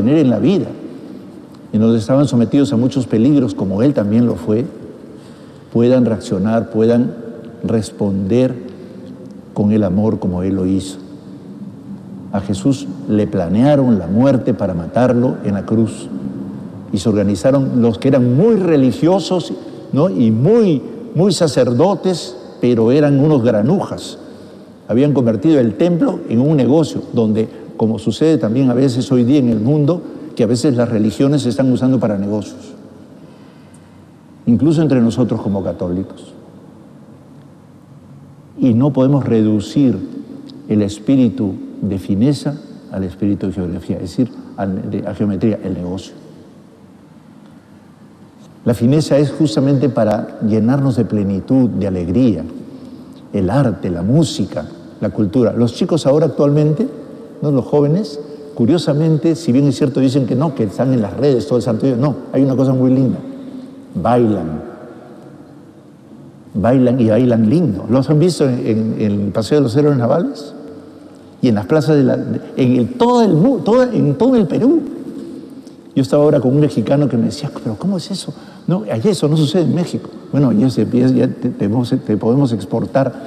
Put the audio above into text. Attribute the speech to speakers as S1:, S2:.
S1: tener en la vida, en donde estaban sometidos a muchos peligros, como él también lo fue, puedan reaccionar, puedan responder con el amor como él lo hizo. A Jesús le planearon la muerte para matarlo en la cruz y se organizaron los que eran muy religiosos, ¿no? Y muy sacerdotes, pero eran unos granujas. Habían convertido el templo en un negocio donde, como sucede también a veces hoy día en el mundo, que a veces las religiones se están usando para negocios, incluso entre nosotros como católicos. Y no podemos reducir el espíritu de fineza al espíritu de geografía, es decir, a geometría, el negocio. La fineza es justamente para llenarnos de plenitud, de alegría, el arte, la música, la cultura. Los chicos ahora actualmente, ¿no? Los jóvenes, curiosamente, si bien es cierto, dicen que no, que están en las redes todo el santo día, no, hay una cosa muy linda, bailan y bailan lindo. ¿Los han visto en el Paseo de los Héroes Navales? Y en las plazas en todo el Perú. Yo estaba ahora con un mexicano que me decía, pero ¿cómo es eso? No, allá eso no sucede en México. Bueno, ya te podemos exportar